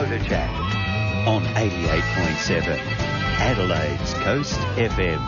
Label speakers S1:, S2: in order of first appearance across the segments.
S1: Motor Chat on 88.7 Adelaide's Coast FM.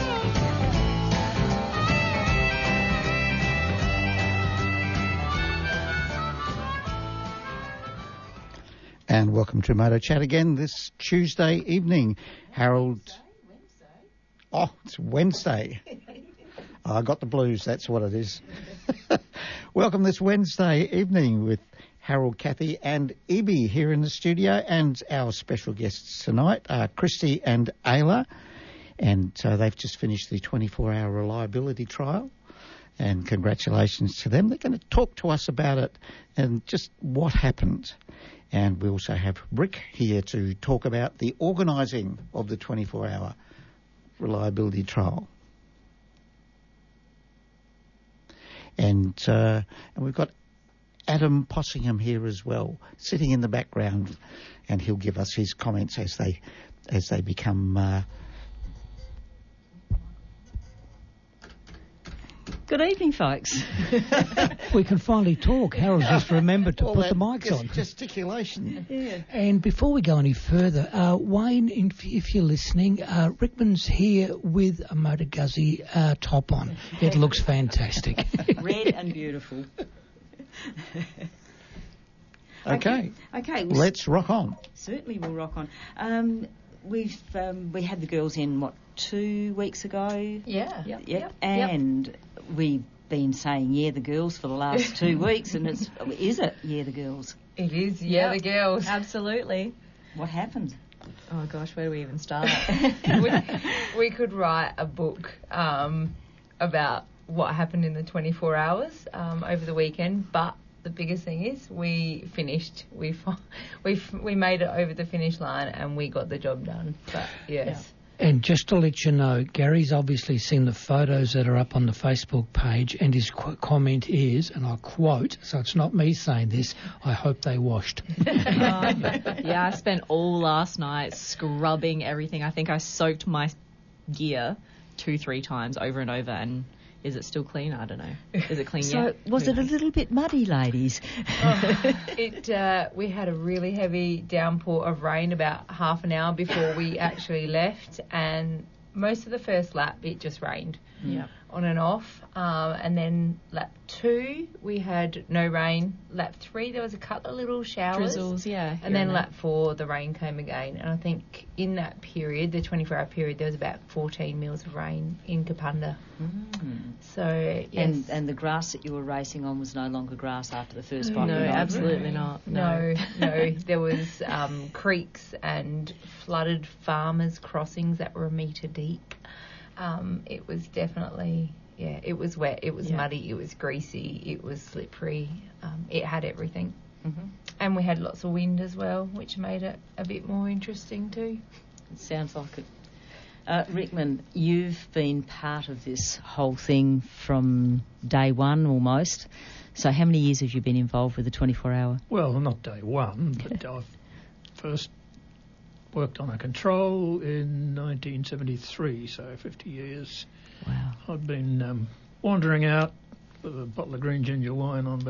S2: And welcome to Motor Chat again this Tuesday evening. Harold... Oh, it's Wednesday. Oh, I got the blues, that's what it is. Welcome this Wednesday evening with Harold, Kathy and Ibi here in the studio, and our special guests tonight are Christy and Ayla. And they've just finished the 24-hour reliability trial. And congratulations to them. They're going to talk to us about it and just what happened. And we also have Rick here to talk about the organising of the 24-hour reliability trial. And we've got Adam Possingham here as well, sitting in the background, and he'll give us his comments as they become...
S3: Good evening, folks.
S4: We can finally talk. Harold just remembered to put the mics on.
S2: Gesticulation.
S3: Yeah.
S4: And before we go any further, Wayne, if you're listening, Rickman's here with a Motor Guzzi top on. It looks fantastic.
S3: Red and beautiful.
S2: Okay.
S3: Okay.
S2: Let's rock on.
S3: Certainly we'll rock on. We had the girls in, 2 weeks ago?
S5: Yeah.
S3: Yep. And we've been saying, the girls for the last 2 weeks, and is it the girls?
S5: It is, the girls.
S6: Absolutely.
S3: What happened?
S6: Oh, gosh, where do we even start?
S5: we could write a book about what happened in the 24 hours over the weekend, but the biggest thing is we finished. We made it over the finish line and we got the job done. But, yes.
S4: Yeah. And just to let you know, Gary's obviously seen the photos that are up on the Facebook page, and his comment is, and I quote, so it's not me saying this, I hope they washed.
S6: Yeah, I spent all last night scrubbing everything. I think I soaked my gear 2-3 times over and over, and is it still clean? I don't know. Is it clean yet?
S3: So was it a little bit muddy, ladies?
S5: We had a really heavy downpour of rain about half an hour before we actually left, and most of the first lap it just rained on and off. And then lap 2 we had no rain. Lap 3 there was a couple of little showers.
S6: Drizzles, yeah.
S5: And then lap 4 the rain came again. And I think in that period, the 24-hour period, there was about 14 mils of rain in Kapunda.
S3: Mm.
S5: So, yes.
S3: And the grass that you were racing on was no longer grass after the first fight?
S6: No, absolutely not.
S5: No. There was creeks and flooded farmers' crossings that were a metre deep. It was definitely, it was wet, it was muddy, it was greasy, it was slippery. It had everything.
S3: Mm-hmm.
S5: And we had lots of wind as well, which made it a bit more interesting too.
S3: It sounds like it. Rickman, you've been part of this whole thing from day one almost. So how many years have you been involved with the 24-hour?
S7: Well, not day one, but I've first worked on a control in 1973, so 50 years.
S3: Wow.
S7: I've been wandering out with a bottle of green ginger wine on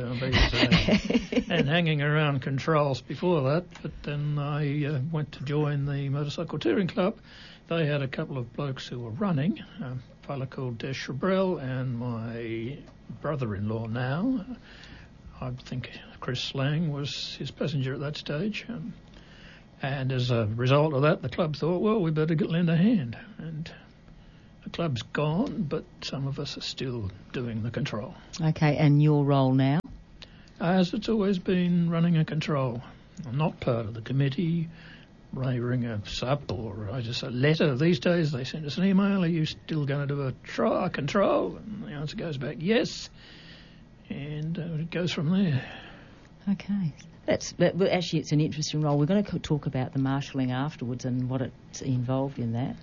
S7: Bombay and hanging around controls before that, but then I went to join the Motorcycle Touring Club. They had a couple of blokes who were running, a fellow called Des Chabrel and my brother-in-law now. I think Chris Slang was his passenger at that stage. And as a result of that, the club thought, well, we better lend a hand. And the club's gone, but some of us are still doing the control.
S3: Okay, and your role now?
S7: As it's always been running a control. I'm not part of the committee. I ring us up or I just a letter. These days they send us an email, are you still going to do a control? And the answer goes back, yes. And it goes from there.
S3: Okay. Actually, it's an interesting role. We're going to talk about the marshalling afterwards and what it's involved in that.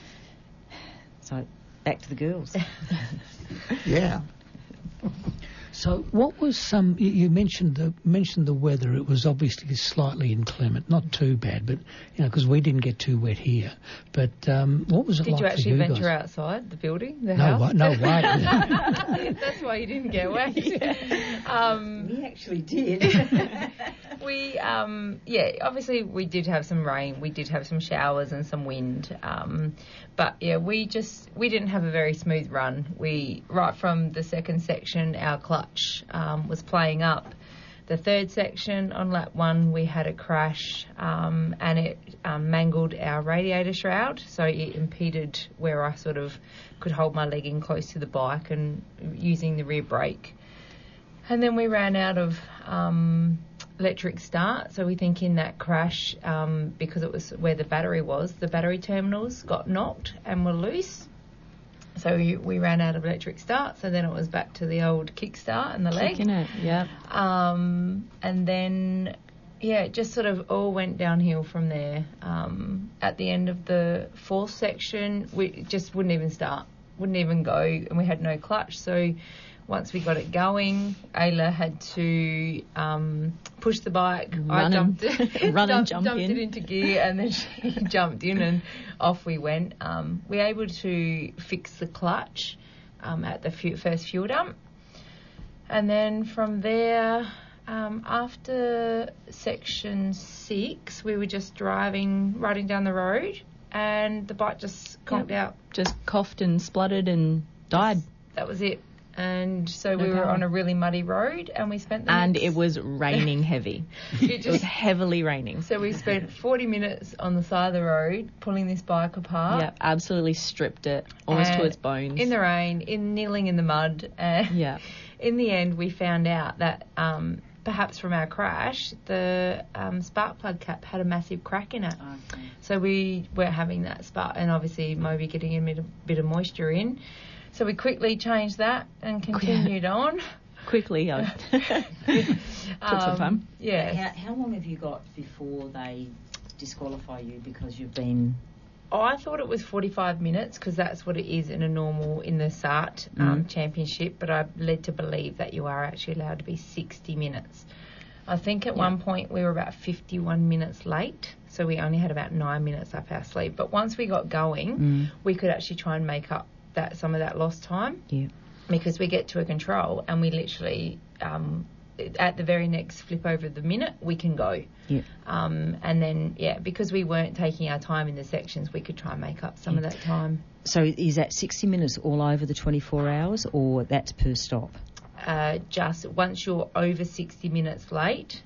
S3: So, back to the girls.
S2: Yeah.
S4: So what was you mentioned the weather. It was obviously slightly inclement, not too bad, but because we didn't get too wet here. But what was it like for you guys? Did you
S5: actually venture outside the building, the
S4: house? No way.
S5: That's why you didn't get wet.
S3: We actually did.
S5: We obviously we did have some rain. We did have some showers and some wind. But yeah, we didn't have a very smooth run. Right from the second section, our clutch was playing up. The third section on lap 1, we had a crash and it mangled our radiator shroud, so it impeded where I sort of could hold my leg in close to the bike and using the rear brake. And then we ran out of electric start, so we think in that crash, because it was where the battery terminals got knocked and were loose. So we ran out of electric start, so then it was back to the old kickstart and the leg.
S6: Kicking it, yeah.
S5: And then, it just sort of all went downhill from there. At the end of the fourth section, we just wouldn't even start, wouldn't even go, and we had no clutch. So once we got it going, Ayla had to push the bike. I jumped it into gear, and then she jumped in, and off we went. We were able to fix the clutch at the first fuel dump, and then from there, after section 6, we were just riding down the road, and the bike just conked out.
S6: Just coughed and spluttered and died.
S5: That was it. And so we were on a really muddy road, and we spent
S6: it was raining heavy. It was heavily raining.
S5: So we spent 40 minutes on the side of the road pulling this bike apart.
S6: Yeah, absolutely stripped it, almost to its bones.
S5: In the rain, kneeling in the mud. And in the end, we found out that perhaps from our crash, the spark plug cap had a massive crack in it. Okay. So we were having that spark, and obviously Moby getting a bit of moisture in. So we quickly changed that and continued on.
S6: Quickly, took some time.
S5: Yeah.
S3: How long have you got before they disqualify you because you've been...
S5: I thought it was 45 minutes because that's what it is in the SART championship, but I'm led to believe that you are actually allowed to be 60 minutes. I think at one point we were about 51 minutes late, so we only had about 9 minutes up our sleeve. But once we got going, we could actually try and make up some of that lost time, because we get to a control and we literally at the very next flip over the minute we can go, and then because we weren't taking our time in the sections, we could try and make up some of that time.
S3: So is that 60 minutes all over the 24 hours, or that's per stop?
S5: Just once you're over 60 minutes late,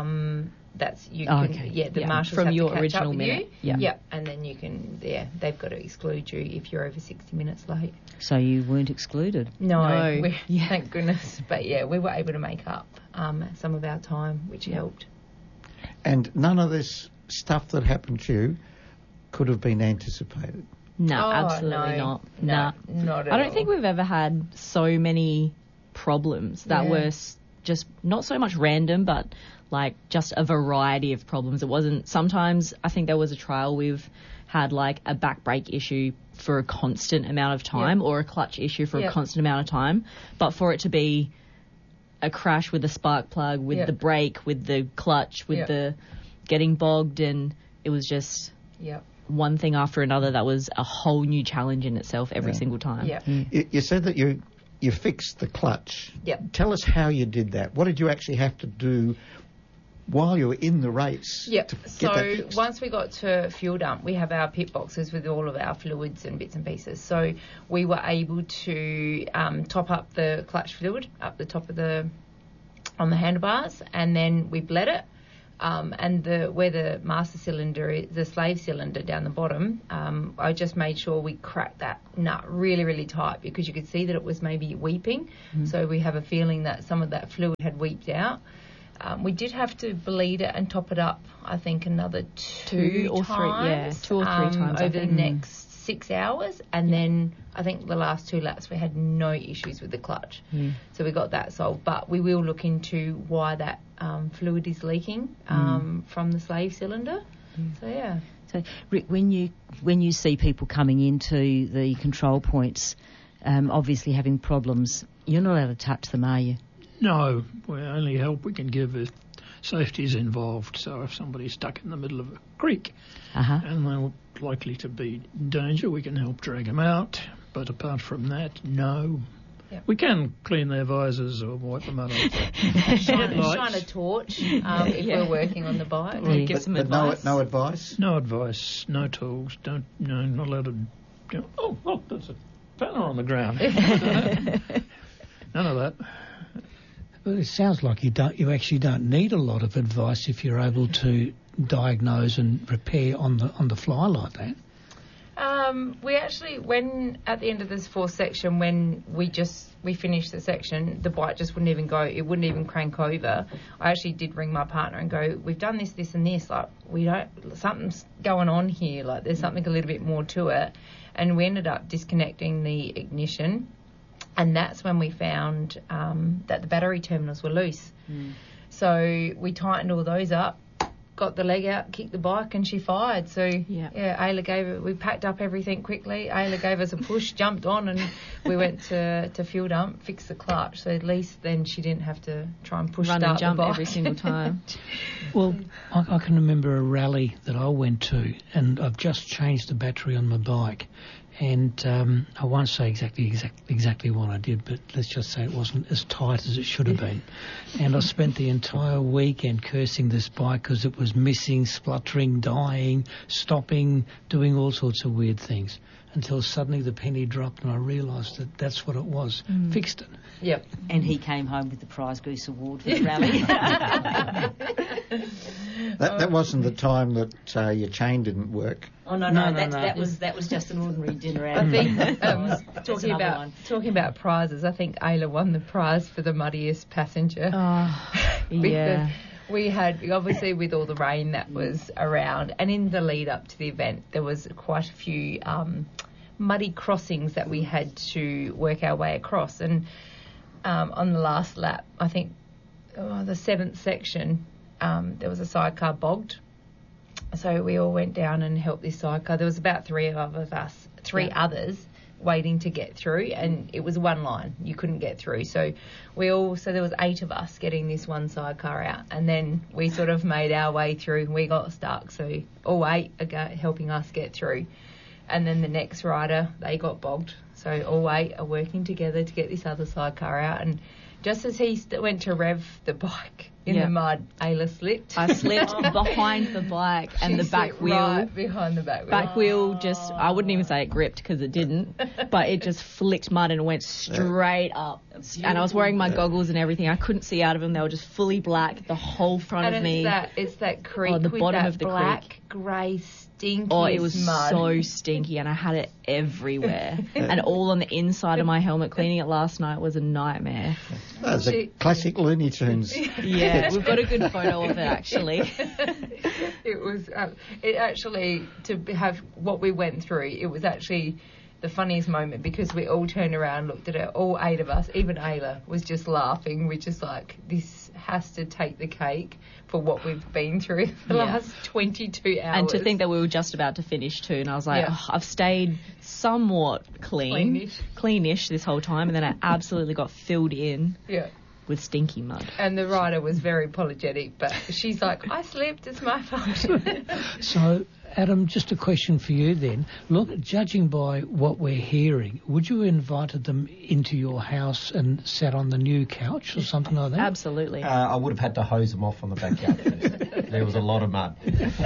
S5: that's you can the marshals
S6: from
S5: have
S6: your
S5: to catch
S6: original
S5: up with
S6: minute.
S5: you. And then you can they've got to exclude you if you're over 60 minutes late.
S3: So you weren't excluded?
S5: No. Thank goodness. But we were able to make up some of our time, which helped.
S2: And none of this stuff that happened to you could have been anticipated?
S6: No, absolutely not.
S5: No, not at all.
S6: I don't think we've ever had so many problems that were just not so much random, but like just a variety of problems. It wasn't, sometimes I think there was a trial we've had like a back brake issue for a constant amount of time or a clutch issue for a constant amount of time, but for it to be a crash with the spark plug, with the brake, with the clutch, with the getting bogged, and it was just one thing after another that was a whole new challenge in itself every single time.
S2: You said that you fixed the clutch. Tell us how you did that. What did you actually have to do while you were in the race to get that fixed?
S5: Once we got to fuel dump, we have our pit boxes with all of our fluids and bits and pieces. So we were able to top up the clutch fluid up the top of on the handlebars, and then we bled it. And where the master cylinder is, the slave cylinder down the bottom, I just made sure we cracked that nut really, really tight, because you could see that it was maybe weeping. So we have a feeling that some of that fluid had weeped out. We did have to bleed it and top it up, I think, another two or three times over the next 6 hours, and then I think the last 2 laps we had no issues with the clutch. So we got that solved, but we will look into why that fluid is leaking from the slave cylinder.
S3: So Rick, when you see people coming into the control points, obviously having problems, you're not allowed to touch them, are you?
S7: No, only help we can give if safety is involved. So if somebody's stuck in the middle of a creek and they're likely to be in danger, we can help drag them out. But apart from that, no. Yep. We can clean their visors or wipe them out.
S5: Shine a torch if we're working on the bike.
S6: Give some advice.
S2: No advice?
S7: No advice, no tools. Not allowed to... Oh, look, there's a banner on the ground. None of that.
S4: Well, it sounds like you actually don't need a lot of advice if you're able to diagnose and repair on the fly like that.
S5: We actually, when at the end of this fourth section, when we finished the section, the bike just wouldn't even go. It wouldn't even crank over. I actually did ring my partner and go, "We've done this, this, and this. Like something's going on here. Like there's something a little bit more to it." And we ended up disconnecting the ignition, and that's when we found that the battery terminals were loose. So we tightened all those up. Got the leg out, kicked the bike, and she fired. So, Ayla we packed up everything quickly. Ayla gave us a push, jumped on, and we went to fuel dump, fixed the clutch. So at least then she didn't have to try and push
S6: run
S5: start
S6: and jump
S5: the bike
S6: every single time.
S4: Well, I can remember a rally that I went to, and I've just changed the battery on my bike. And I won't say exactly what I did, but let's just say it wasn't as tight as it should have been. And I spent the entire weekend cursing this bike because it was missing, spluttering, dying, stopping, doing all sorts of weird things. Until suddenly the penny dropped and I realised that that's what it was. Fixed it.
S5: Yep.
S3: And he came home with the Prize Goose Award for the rally.
S2: That wasn't the time that your chain didn't work.
S3: Oh no. That was just an ordinary dinner out.
S5: I think talking about prizes, I think Ayla won the prize for the muddiest passenger.
S6: Oh, yeah.
S5: We had, obviously with all the rain that was around, and in the lead up to the event, there was quite a few muddy crossings that we had to work our way across. And on the last lap, I think the 7th section, there was a sidecar bogged. So we all went down and helped this sidecar. There was about three others waiting to get through, and it was one line. You couldn't get through. So there was 8 of us getting this one sidecar out, and then we sort of made our way through. We got stuck, so all 8 are helping us get through. And then the next rider, they got bogged. So all 8 are working together to get this other sidecar out. And just as he went to rev the bike in the mud, Ayla slipped.
S6: I slipped behind the bike and the back wheel.
S5: Right behind the back wheel.
S6: Back wheel just, I wouldn't even say it gripped because it didn't, but it just flicked mud and it went straight up. And I was wearing my goggles and everything. I couldn't see out of them. They were just fully black, the whole front of me.
S5: It's that creek
S6: the
S5: with
S6: bottom
S5: that
S6: of the
S5: black,
S6: creek.
S5: grey, stinky
S6: Oh, it was
S5: mud.
S6: so stinky and I had it everywhere. And all on the inside of my helmet. Cleaning it last night was a nightmare.
S2: That's a classic Looney Tunes.
S6: Yeah, we've got a good photo of it actually.
S5: It was, it actually, to have what we went through, it was actually the funniest moment because we all turned around, looked at it, all 8 of us, even Ayla was just laughing. We're just like, this has to take the cake for what we've been through the last 22 hours.
S6: And to think that we were just about to finish too, and I was like, I've stayed somewhat cleanish this whole time, and then I absolutely got filled in with stinky mud.
S5: And the rider was very apologetic, but she's like, I slipped, it's my fault.
S4: So, Adam, just a question for you then. Look, judging by what we're hearing, would you have invited them into your house and sat on the new couch or something like that?
S6: Absolutely.
S8: I would have had to hose them off on the backyard. There was a lot of mud.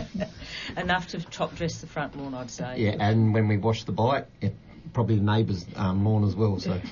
S3: Enough to top dress the front lawn, I'd say.
S8: Yeah, and when we washed the bike, probably the neighbour's lawn as well. So.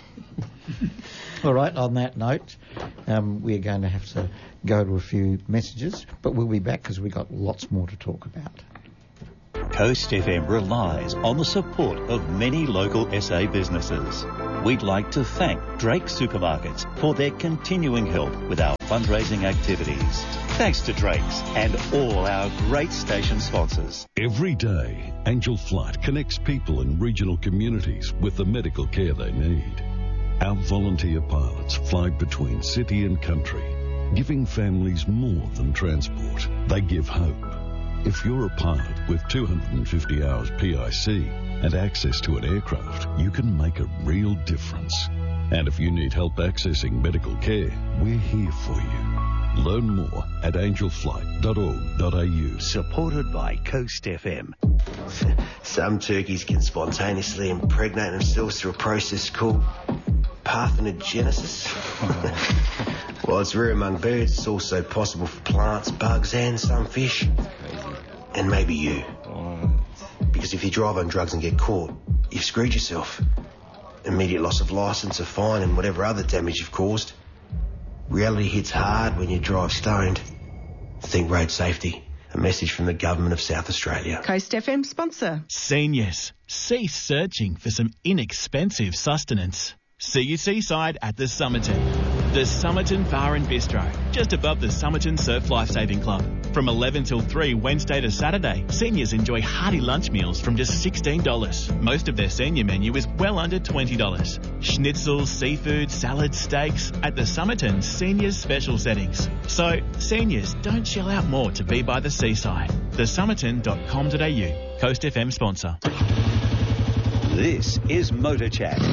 S2: All right, on that note, we're going to have to go to a few messages, but we'll be back because we've got lots more to talk about.
S1: Coast FM relies on the support of many local SA businesses. We'd like to thank Drake's Supermarkets for their continuing help with our fundraising activities. Thanks to Drake's and all our great station sponsors.
S9: Every day, Angel Flight connects people in regional communities with the medical care they need. Our volunteer pilots fly between city and country, giving families more than transport. They give hope. If you're a pilot with 250 hours PIC and access to an aircraft, you can make a real difference. And if you need help accessing medical care, we're here for you. Learn more at angelflight.org.au.
S1: Supported by Coast FM.
S10: Some turkeys can spontaneously impregnate themselves through a process called parthenogenesis. While it's rare among birds, it's also possible for plants, bugs, and some fish. And maybe you. Because if you drive on drugs and get caught, you've screwed yourself. Immediate loss of licence, a fine, and whatever other damage you've caused. Reality hits hard when you drive stoned. Think road safety. A message from the Government of South Australia.
S11: Coast FM sponsor.
S12: Seniors, cease searching for some inexpensive sustenance. See you seaside at the Somerton. The Somerton Bar and Bistro, just above the Somerton Surf Lifesaving Club. From 11 till 3 Wednesday to Saturday, seniors enjoy hearty lunch meals from just $16. Most of their senior menu is well under $20. Schnitzels, seafood, salads, steaks at the Somerton Seniors Special Settings. So, seniors, don't shell out more to be by the seaside. thesomerton.com.au. Coast FM sponsor.
S1: This is Motor Chat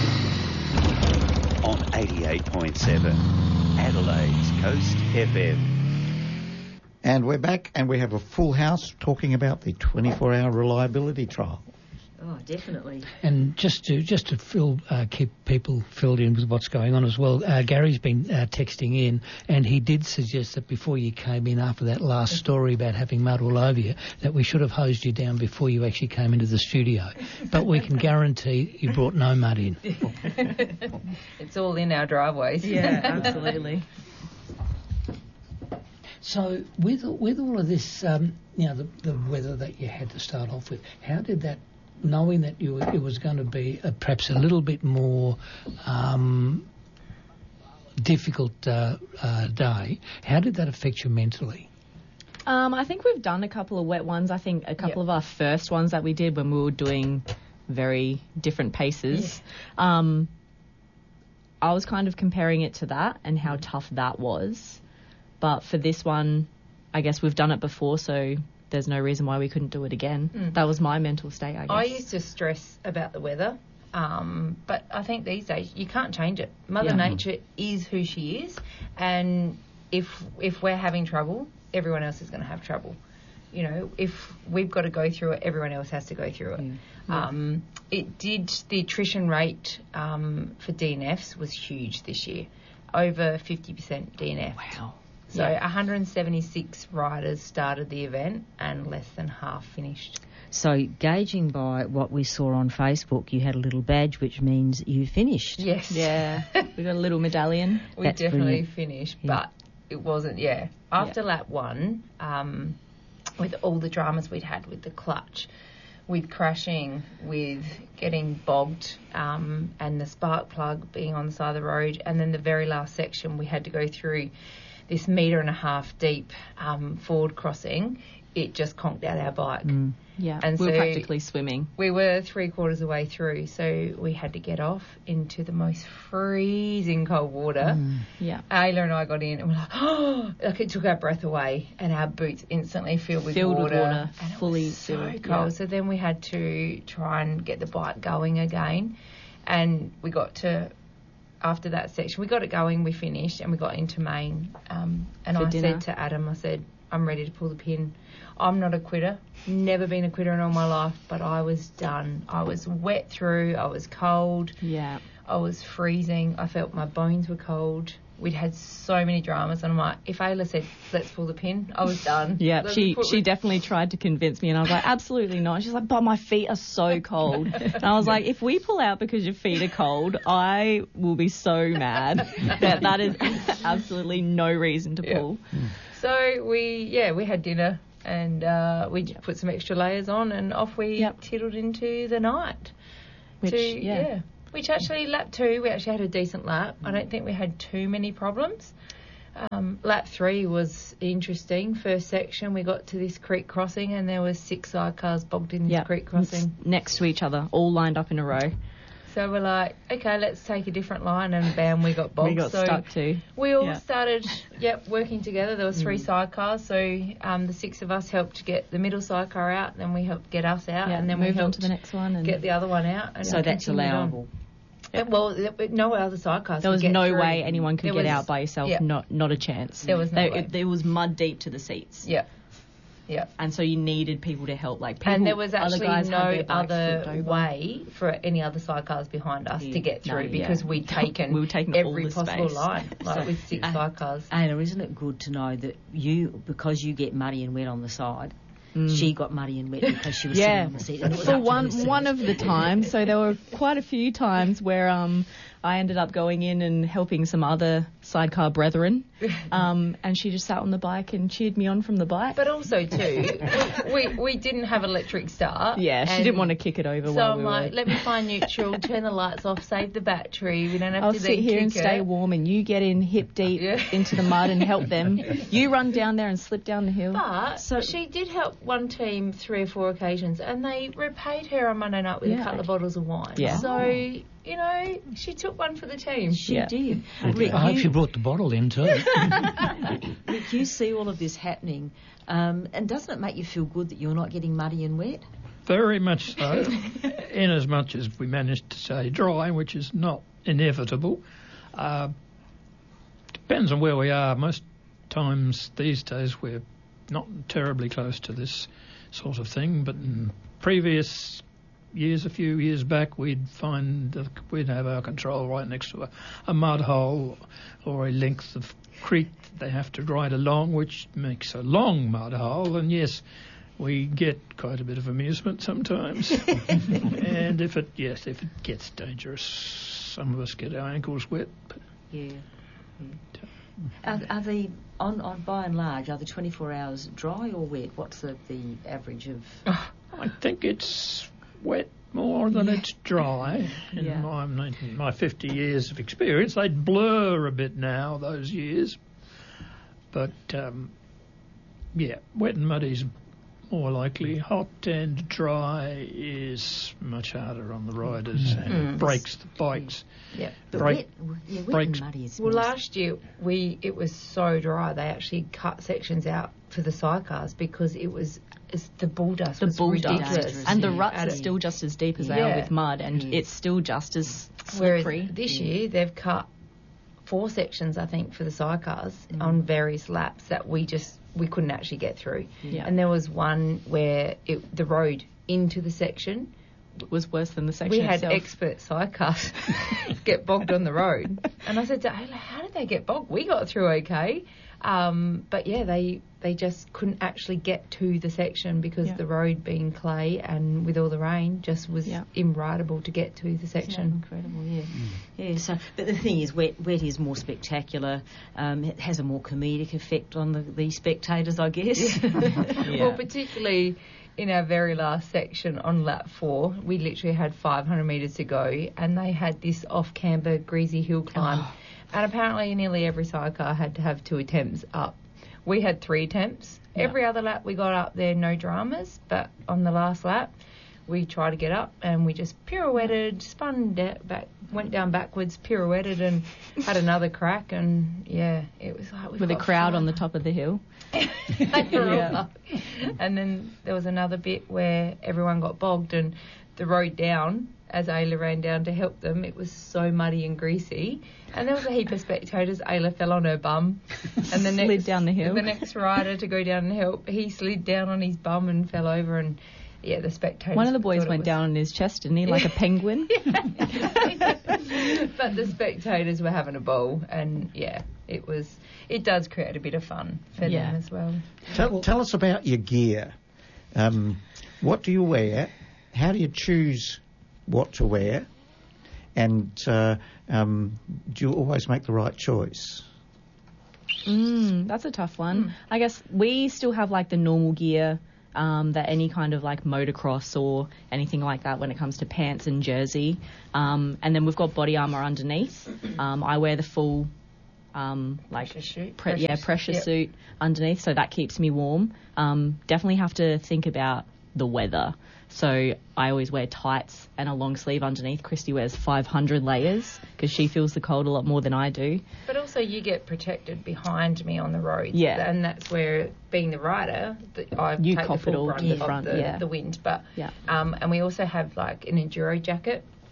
S1: on 88.7 Adelaide's Coast FM.
S2: And we're back, and we have a full house talking about the 24-hour reliability trial.
S3: Oh, definitely.
S4: And just to keep people filled in with what's going on as well, Gary's been texting in, and he did suggest that before you came in after that last story about having mud all over you, that we should have hosed you down before you actually came into the studio. But we can guarantee you brought no mud in.
S5: It's all in our driveways.
S6: Yeah, absolutely.
S4: So with all of this, the weather that you had to start off with, how did that, knowing that it was going to be perhaps a little bit more difficult day, how did that affect you mentally?
S6: I think we've done a couple of wet ones. I think a couple of our first ones that we did when we were doing very different paces. Yeah. I was kind of comparing it to that and how tough that was. But for this one, I guess we've done it before, so there's no reason why we couldn't do it again. That was my mental state, I guess.
S5: I used to stress about the weather, but I think these days you can't change it. Mother Nature is who she is, and if we're having trouble, everyone else is going to have trouble. You know, if we've got to go through it, everyone else has to go through it. The attrition rate for DNFs was huge this year, over 50% DNF.
S6: Wow.
S5: So 176 riders started the event and less than half finished.
S3: So gauging by what we saw on Facebook, you had a little badge which means you finished.
S5: Yes.
S6: Yeah. We got a little medallion.
S5: We definitely finished, but it wasn't, After lap one, with all the dramas we'd had with the clutch, with crashing, with getting bogged, and the spark plug being on the side of the road, and then the very last section we had to go through this 1.5 metre deep forward crossing, it just conked out our bike.
S6: Yeah,
S5: and
S6: we were
S5: so
S6: practically swimming.
S5: We were 3/4 of the way through, so we had to get off into the most freezing cold water. Ayla and I got in and we're like, oh, like it took our breath away, and our boots instantly filled with water. And
S6: fully
S5: it was so
S6: filled.
S5: cold. So then we had to try and get the bike going again, and we got to... After that section, we got it going, we finished, and we got into Maine. And I said to Adam, I'm ready to pull the pin. I'm not a quitter, never been a quitter in all my life, but I was done. I was wet through, I was cold.
S6: Yeah.
S5: I was freezing, I felt my bones were cold. We'd had so many dramas, and I'm like, if Ayla said, let's pull the pin, I was done.
S6: Yeah, she definitely tried to convince me, and I was like, absolutely not. She's like, but my feet are so cold. And I was like, if we pull out because your feet are cold, I will be so mad. that is absolutely no reason to pull.
S5: So we had dinner, and we put some extra layers on, and off we tiddled into the night. Which actually, lap 2, we actually had a decent lap. I don't think we had too many problems. Lap 3 was interesting. First section, we got to this creek crossing, and there was 6 sidecars bogged in this creek crossing.
S6: Next to each other, all lined up in a row.
S5: So we're like, okay, let's take a different line, and bam, we got bogged.
S6: We got stuck too.
S5: We all started, working together. There was 3 sidecars, so the 6 of us helped get the middle sidecar out, and then we helped get us out, and then we helped
S6: on to the next one and
S5: get the other one out. And
S3: so that's allowable.
S5: Well, no other sidecars.
S6: There was
S5: could get
S6: no
S5: through.
S6: way anyone could
S5: There
S6: get
S5: was-
S6: out by yourself.
S5: yeah.
S6: Not a chance.
S5: There was no way.
S6: There was mud deep to the seats.
S5: Yeah. Yeah.
S6: And so you needed people to help. Like people,
S5: And there was
S6: other
S5: actually
S6: guys had
S5: no
S6: their bikes flipped
S5: other
S6: over.
S5: way for any other sidecars behind us to get
S3: No,
S5: through because
S3: yeah.
S5: we'd taken,
S6: We were taking all
S5: every
S6: the
S5: possible
S6: space.
S5: line, like with 6 sidecars.
S3: Anna, isn't it good to know that because you get muddy and wet on the side, she got muddy and wet because she was sitting on the seat. And it was
S6: For
S3: up to her seat.
S6: one of the times, so there were quite a few times where I ended up going in and helping some other sidecar brethren, and she just sat on the bike and cheered me on from the bike.
S5: But also too, we didn't have electric start.
S6: Yeah, she didn't want to kick it over
S5: So
S6: while
S5: I'm
S6: we
S5: like,
S6: were.
S5: let me find neutral, turn the lights off, save the battery. We don't have
S6: I'll
S5: to
S6: sit
S5: then
S6: here
S5: kick
S6: and stay
S5: it.
S6: warm, and you get in hip deep into the mud and help them. You run down there and slip down the hill.
S5: But she did help one team 3 or 4 occasions, and they repaid her on Monday night with a couple of bottles of wine.
S6: Yeah.
S5: So, you know, she took one for the team.
S3: She did. Rick,
S4: I hope she brought the bottle in too.
S3: Rick, you see all of this happening, and doesn't it make you feel good that you're not getting muddy and wet?
S7: Very much so, in as much as we managed to stay dry, which is not inevitable. Depends on where we are. Most times these days we're not terribly close to this sort of thing, but in previous years, a few years back, we'd find that we'd have our control right next to a mud hole or a length of creek that they have to ride along, which makes a long mud hole, and yes, we get quite a bit of amusement sometimes. And if it gets dangerous, some of us get our ankles wet. But
S3: Yeah. Are they, on by and large, are the 24 hours dry or wet? What's the average of...
S7: I think it's wet more than it's dry. In my 50 years of experience, they'd blur a bit now, those years. But, wet and muddy's more likely. Hot and dry is much harder on the riders and breaks the bikes.
S5: Yeah.
S3: But
S7: Break-
S3: wet
S7: breaks-
S3: and muddy is...
S5: Well, last year it was so dry they actually cut sections out for the sidecars because the bull dust was ridiculous.
S3: dangerous.
S6: And the ruts
S5: And
S6: are still just as deep as they are with mud, and it's still just as slippery.
S5: Whereas this year they've cut 4 sections, I think, for the sidecars on various laps that we couldn't actually get through.
S6: Yeah.
S5: And there was one where the road into the section
S6: was worse than the section
S5: we had
S6: itself.
S5: expert sidecars get bogged on the road. And I said to Ayla, how did they get bogged? We got through okay. But yeah, they just couldn't actually get to the section because the road being clay and with all the rain just was unrideable to get to the section.
S3: Incredible, yeah. Yeah, so, but the thing is, wet is more spectacular. It has a more comedic effect on the spectators, I guess.
S5: Well, particularly in our very last section on lap 4, we literally had 500 metres to go, and they had this off-camber greasy hill climb. And apparently nearly every sidecar had to have 2 attempts up. We had 3 attempts. Every other lap we got up there, no dramas. But on the last lap, we tried to get up and we just pirouetted, spun back, went down backwards, pirouetted and had another crack. And, yeah, it was like...
S6: With a crowd on the top of the hill.
S5: And then there was another bit where everyone got bogged and the road down, as Ayla ran down to help them, it was so muddy and greasy. And there was a heap of spectators. Ayla fell on her bum. And the
S6: Slid down the hill.
S5: The next rider to go down and help, he slid down on his bum and fell over and... Yeah, the spectators...
S6: One of the boys went down on his chest, didn't he, like a penguin?
S5: But the spectators were having a ball, and yeah, it does create a bit of fun for them as well.
S2: Tell us about your gear. What do you wear? How do you choose what to wear? And do you always make the right choice?
S6: That's a tough one. I guess we still have like the normal gear that any kind of like motocross or anything like that when it comes to pants and jersey. And then we've got body armour underneath. I wear the full
S5: pressure suit.
S6: Pressure suit underneath, so that keeps me warm. Definitely have to think about the weather. So I always wear tights and a long sleeve underneath. Christy wears 500 layers because she feels the cold a lot more than I do.
S5: But also you get protected behind me on the road.
S6: Yeah.
S5: And that's where, being the rider, I
S6: You
S5: take
S6: cop
S5: the
S6: it all
S5: full
S6: to the
S5: brunt
S6: front,
S5: of the wind. But and we also have like an enduro jacket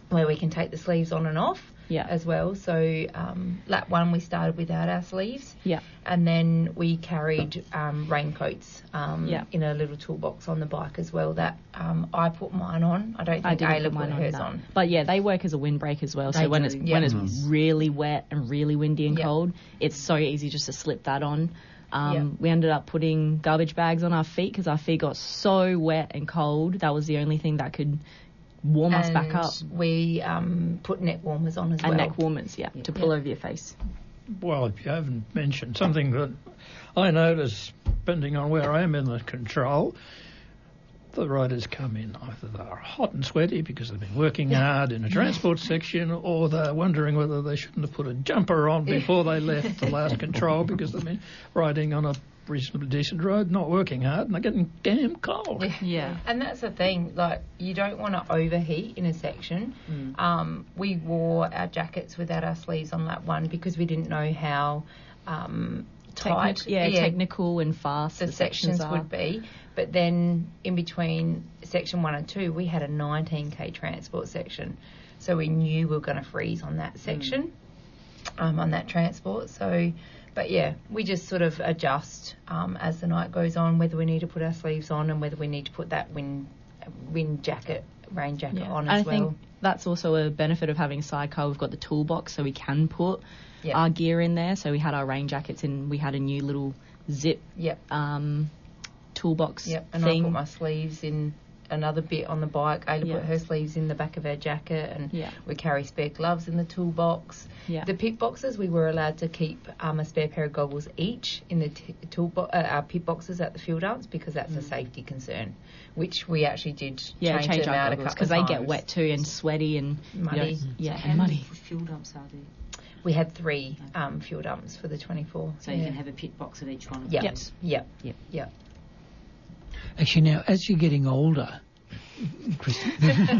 S5: where we can take the sleeves on and off.
S6: Yeah.
S5: As well. So lap 1 we started without our sleeves.
S6: Yeah.
S5: And then we carried raincoats
S6: Yeah.
S5: in a little toolbox on the bike as well that I put mine on. I don't think Ayla put hers on.
S6: But yeah, they work as a windbreak as well.
S5: They
S6: So when
S5: do,
S6: it's really wet and really windy and cold, it's so easy just to slip that on. We ended up putting garbage bags on our feet because our feet got so wet and cold. That was the only thing that could warm us back up.
S5: We put neck warmers on as well.
S6: And neck warmers, to pull over your face.
S7: Well, if you haven't mentioned something that I notice, depending on where I am in the control, the riders come in either they're hot and sweaty because they've been working hard in a transport section, or they're wondering whether they shouldn't have put a jumper on before they left the last control because they've been riding on a reasonably decent road, not working hard, and they're getting damn cold.
S5: Yeah. And that's the thing, like, you don't want to overheat in a section. We wore our jackets without our sleeves on lap 1 because we didn't know how tight
S6: technical and fast
S5: the sections would be. But then in between section 1 and 2 we had a 19k transport section, so we knew we were going to freeze on that section, on that transport. So but yeah, we just sort of adjust as the night goes on, whether we need to put our sleeves on and whether we need to put that rain jacket on as well.
S6: I think that's also a benefit of having a sidecar. We've got the toolbox, so we can put our gear in there. So we had our rain jackets and we had a new little zip toolbox
S5: and
S6: thing.
S5: I put my sleeves in another bit on the bike. Ayla put her sleeves in the back of her jacket, and we carry spare gloves in the toolbox. The pit boxes, we were allowed to keep a spare pair of goggles each in the our pit boxes at the field dance because that's a safety concern, which we actually did change them out a couple
S6: because they get wet too and sweaty and
S5: muddy.
S3: How many fuel dumps are there?
S5: We had 3 fuel dumps for the 24.
S3: So you can have a pit box at each one of
S5: those. Yep.
S4: Actually, now, as you're getting older, Kristen,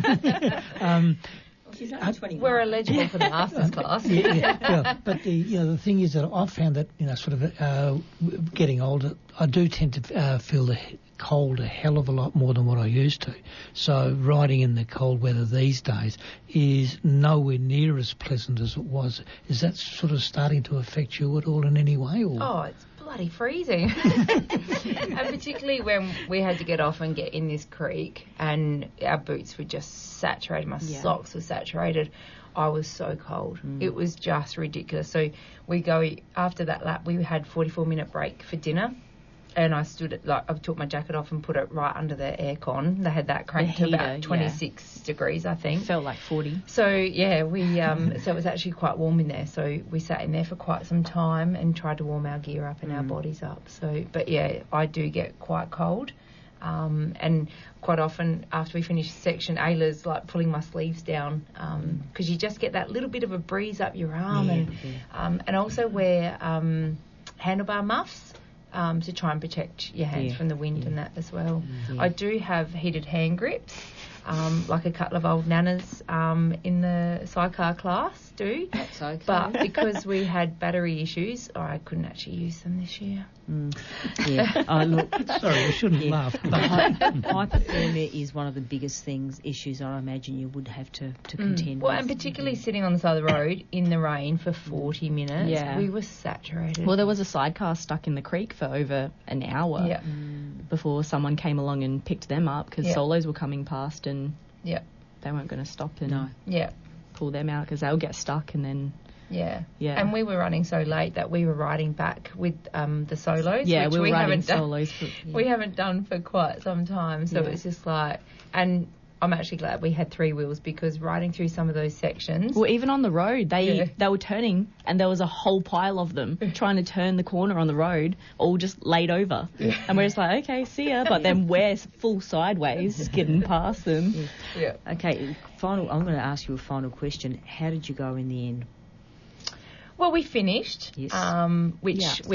S5: we're eligible for the masters class.
S4: But the thing is that I've found that, sort of getting older, I do tend to feel the cold a hell of a lot more than what I used to. So riding in the cold weather these days is nowhere near as pleasant as it was. Is that sort of starting to affect you at all in any way? Or?
S5: Oh, it's bloody freezing. And particularly when we had to get off and get in this creek and our boots were just saturated, my socks were saturated. I was so cold. It was just ridiculous. So we go, after that lap, we had 44-minute break for dinner. And I I took my jacket off and put it right under the aircon. They had that cranked to about 26 degrees, I think.
S6: Felt like 40.
S5: So, we so it was actually quite warm in there. So we sat in there for quite some time and tried to warm our gear up and our bodies up. So, but yeah, I do get quite cold. And quite often after we finish the section, Ayla's like pulling my sleeves down because you just get that little bit of a breeze up your arm. And also wear handlebar muffs. To try and protect your hands from the wind and that as well. I do have heated hand grips, like a couple of old nanas in the sidecar class do.
S3: That's okay.
S5: But because we had battery issues, I couldn't actually use them this year.
S3: Look,
S4: sorry, we shouldn't laugh.
S3: Hypothermia is one of the biggest issues I imagine you would have to contend with.
S5: Well, and particularly sitting on the side of the road in the rain for 40 minutes, we were saturated.
S6: Well, there was a sidecar stuck in the creek for over an hour before someone came along and picked them up because solos were coming past and they weren't going to stop and pull them out because they'll get stuck and then...
S5: Yeah. And we were running so late that we were riding back with the solos.
S6: Yeah,
S5: which
S6: we haven't solos.
S5: We haven't done for quite some time. So it's just like... And I'm actually glad we had 3 wheels because riding through some of those sections...
S6: Well, even on the road, they were turning and there was a whole pile of them trying to turn the corner on the road, all just laid over. And we're just like, okay, see ya. But then we're full sideways getting past them.
S3: Okay, I'm going to ask you a final question. How did you go in the end?
S5: Well, we finished, which we